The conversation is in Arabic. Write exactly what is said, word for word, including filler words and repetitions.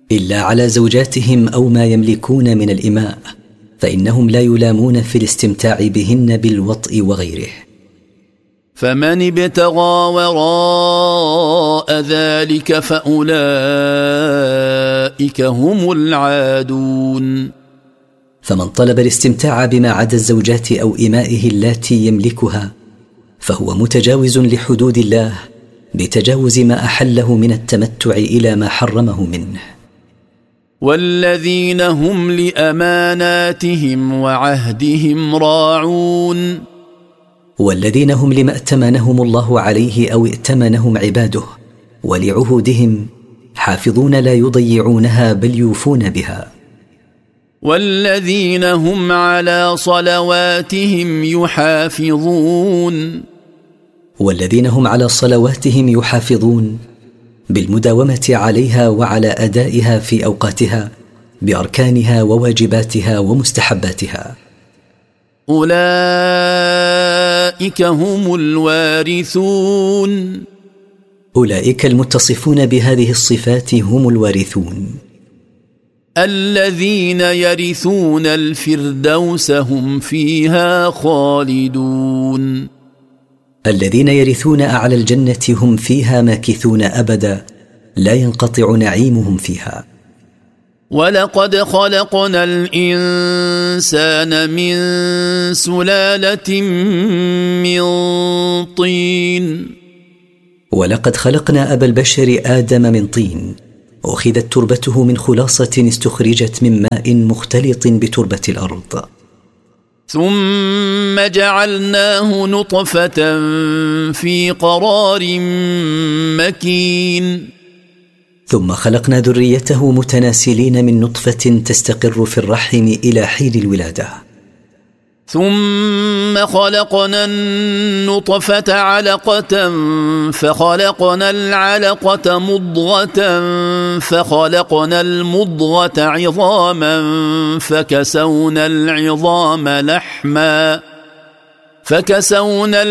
إلا على زوجاتهم أو ما يملكون من الإماء، فإنهم لا يلامون في الاستمتاع بهن بالوطء وغيره. فمن ابتغى وراء ذلك فأولئك هم العادون. فمن طلب الاستمتاع بما عدا الزوجات أو إمائه اللاتي يملكها فهو متجاوز لحدود الله بتجاوز ما أحله من التمتع إلى ما حرمه منه. والذين هم لأماناتهم وعهدهم راعون. والذين هم لما ائتمنهم الله عليه أو ائتمنهم عباده ولعهودهم حافظون لا يضيعونها بل يوفون بها. والذين هم على صلواتهم يحافظون. والذين هم على صلواتهم يحافظون بالمداومة عليها وعلى أدائها في أوقاتها بأركانها وواجباتها ومستحباتها. أولئك هم الوارثون. أولئك المتصفون بهذه الصفات هم الوارثون الذين يرثون الفردوس هم فيها خالدون. الذين يرثون أعلى الجنة هم فيها ماكثون أبدا لا ينقطع نعيمهم فيها. ولقد خلقنا الإنسان من سلالة من طين. ولقد خلقنا أبا البشر آدم من طين أخذت تربته من خلاصة استخرجت من ماء مختلط بتربة الأرض. ثم جعلناه نطفة في قرار مكين. ثم خلقنا ذريته متناسلين من نطفة تستقر في الرحم إلى حين الولادة. ثم خلقنا النطفة علقة فخلقنا العلقة مضغة فخلقنا المضغة عظاما فكسونا العظام لحما فكسونا